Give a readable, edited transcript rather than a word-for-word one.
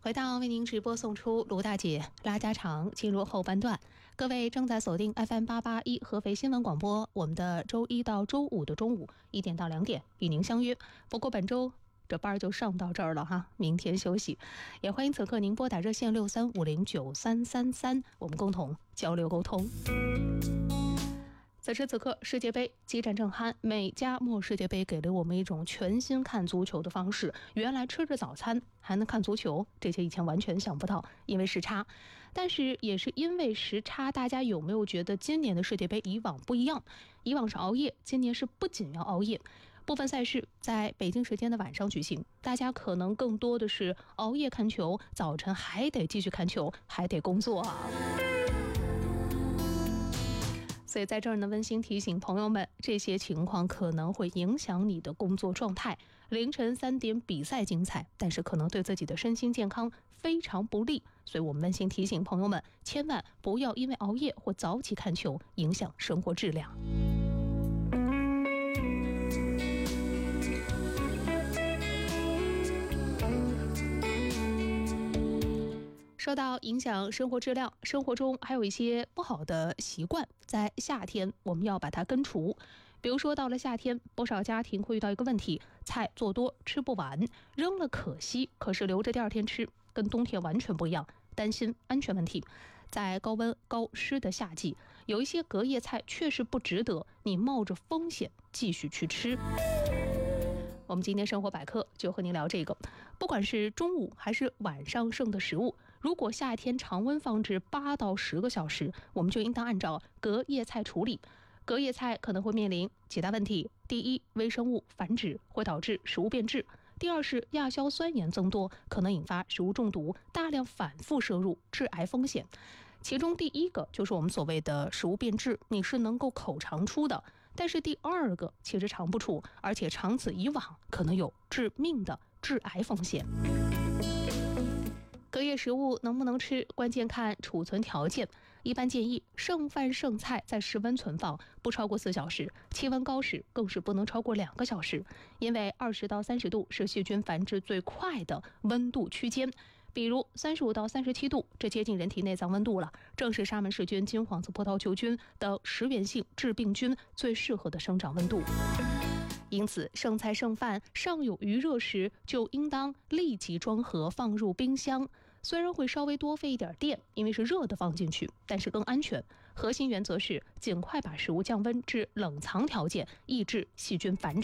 回到为您直播送出卢大姐拉家常，进入后半段。各位正在锁定 FM881 合肥新闻广播，我们的周一到周五的中午1点到2点与您相约。不过本周这班就上到这儿了哈，明天休息。也欢迎此刻您拨打热线63509333，我们共同交流沟通。此时此刻，世界杯激战正酣，美加墨世界杯给了我们一种全新看足球的方式。原来吃着早餐还能看足球，这些以前完全想不到，因为时差。但是也是因为时差，大家有没有觉得今年的世界杯以往不一样？以往是熬夜，今年是不仅要熬夜。部分赛事在北京时间的晚上举行，大家可能更多的是熬夜看球，早晨还得继续看球，还得工作啊。所以在这儿呢，温馨提醒朋友们，这些情况可能会影响你的工作状态。凌晨3点比赛精彩，但是可能对自己的身心健康非常不利。所以我们温馨提醒朋友们，千万不要因为熬夜或早起看球影响生活质量。说到影响生活质量，生活中还有一些不好的习惯，在夏天我们要把它根除。比如说到了夏天，不少家庭会遇到一个问题，菜做多吃不完，扔了可惜，可是留着第二天吃，跟冬天完全不一样，担心安全问题。在高温高湿的夏季，有一些隔夜菜确实不值得你冒着风险继续去吃。我们今天生活百科就和您聊这个，不管是中午还是晚上剩的食物，如果夏天常温放置8到10个小时，我们就应当按照隔夜菜处理。隔夜菜可能会面临几大问题：第一，微生物繁殖会导致食物变质；第二是亚硝酸盐增多，可能引发食物中毒，大量反复摄入致癌风险。其中第一个就是我们所谓的食物变质，你是能够口尝出的，但是第二个其实尝不出，而且长此以往可能有致命的致癌风险。隔夜食物能不能吃，关键看储存条件。一般建议剩饭剩菜在室温存放不超过4小时，气温高时更是不能超过2个小时，因为20到30度是细菌繁殖最快的温度区间。比如35到37度，这接近人体内脏温度了，正是沙门氏菌、金黄色葡萄球菌等食源性致病菌最适合的生长温度。因此，剩菜剩饭尚有余热时，就应当立即装盒放入冰箱。虽然会稍微多费一点电，因为是热的放进去，但是更安全。核心原则是尽快把食物降温至冷藏条件，抑制细菌繁殖。